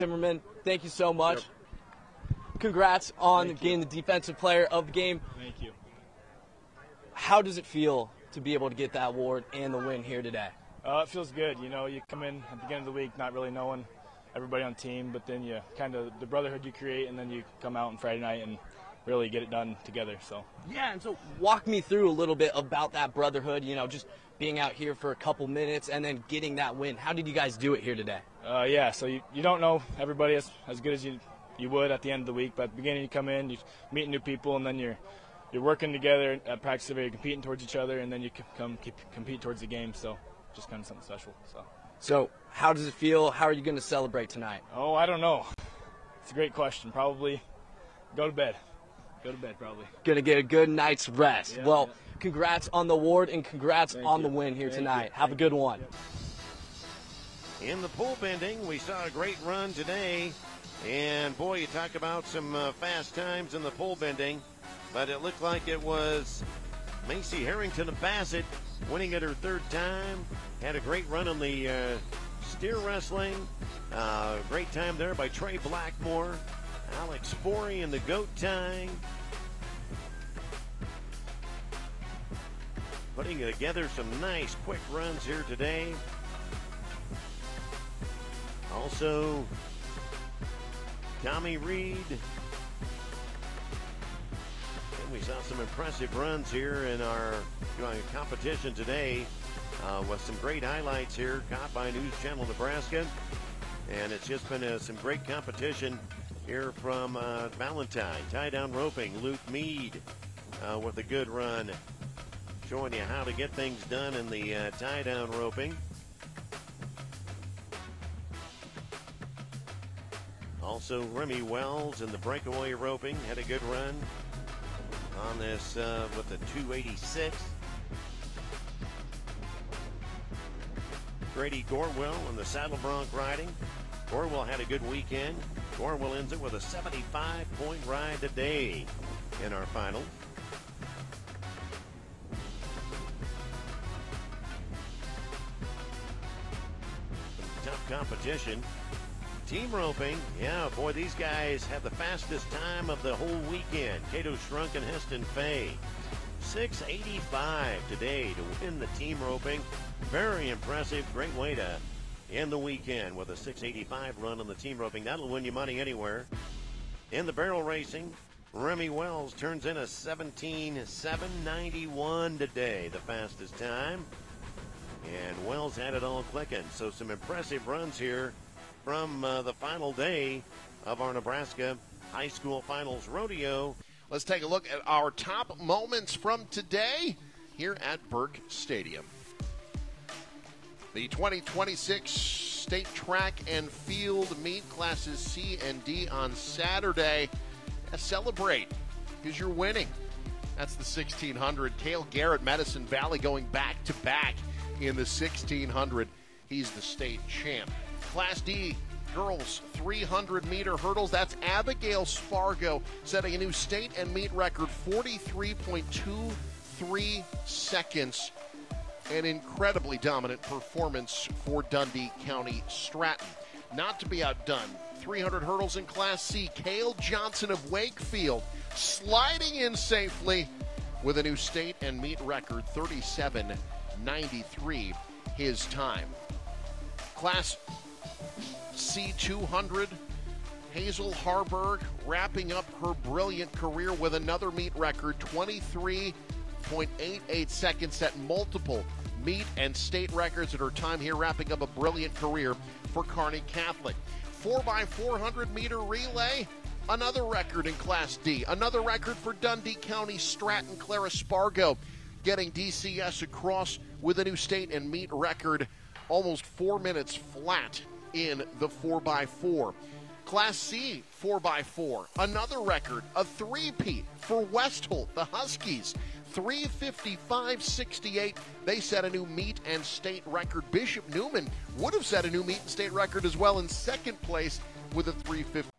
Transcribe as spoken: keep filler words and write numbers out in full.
Zimmerman, thank you so much. Yep. Congrats on Thank getting you. the defensive player of the game. Thank you. How does it feel to be able to get that award and the win here today? Uh, it feels good. You know, you come in at the beginning of the week not really knowing everybody on the team, but then you kind of the brotherhood you create, and then you come out on Friday night and really get it done together. So Yeah, and so walk me through a little bit about that brotherhood, you know, just being out here for a couple minutes and then getting that win. How did you guys do it here today? uh, yeah, so you, you don't know everybody as, as good as you you would at the end of the week, but at the beginning you come in, you meet new people, and then you're you're working together at practice, you're competing towards each other, and then you come keep, compete towards the game. So just kind of something special. So. So how does it feel? How are you going to celebrate tonight? Oh, I don't know. It's a great question. Probably go to bed. Go to bed, probably. Going to get a good night's rest. Yeah, well, yeah. congrats on the award and congrats Thank on you. the win here Thank tonight. you. Have Thank a good you. one. In the pole bending, we saw a great run today. And, boy, you talk about some uh, fast times in the pole bending. But it looked like it was Macy Harrington of Bassett winning it her third time. Had a great run on the uh, steer wrestling. Uh, great time there by Trey Blackmore. Alex Forey in the goat tying. Putting together some nice quick runs here today. Also, Tommy Reed. And we saw some impressive runs here in our you know, competition today uh, with some great highlights here caught by News Channel Nebraska. And it's just been uh, some great competition here from uh, Valentine. Tie-down roping, Luke Mead uh, with a good run. Showing you how to get things done in the uh, tie-down roping. Also, Remy Wells in the breakaway roping had a good run on this uh, with the two eighty-six. Grady Gorwell in the saddle bronc riding. Gorwell had a good weekend. Gorwell ends it with a seventy-five point ride today in our final. Tough competition. Team roping, yeah, boy, these guys had the fastest time of the whole weekend. Cato Shrunk and Heston Fay. six eighty-five today to win the team roping. Very impressive. Great way to end the weekend with a six eighty-five run on the team roping. That'll win you money anywhere. In the barrel racing, Remy Wells turns in a seventeen seven ninety-one today, the fastest time. And Wells had it all clicking. So some impressive runs here from uh, the final day of our Nebraska High School Finals Rodeo. Let's take a look at our top moments from today here at Burke Stadium. The twenty twenty-six State Track and Field Meet Classes C and D on Saturday. Uh, celebrate because you're winning. That's the sixteen hundred. Cale Garrett, Medicine Valley going back to back in the sixteen hundred. He's the state champ. Class D girls three hundred meter hurdles. That's Abigail Spargo setting a new state and meet record, forty-three point two three seconds. An incredibly dominant performance for Dundee County Stratton. Not to be outdone, three hundred hurdles in Class C. Cale Johnson of Wakefield sliding in safely with a new state and meet record, thirty-seven ninety-three his time. Class C two hundred, Hazel Harburg wrapping up her brilliant career with another meet record, twenty-three point eight eight seconds, set multiple meet and state records at her time here, wrapping up a brilliant career for Kearney Catholic. four by four hundred meter relay, another record in Class D, another record for Dundee County Stratton. Clara Spargo getting D C S across with a new state and meet record, almost four minutes flat in the four by four. Class C four by four, another record, a three-peat for Westholt, the Huskies, three fifty-five sixty-eight. They set a new meet and state record. Bishop Newman would have set a new meet and state record as well in second place with a three fifty.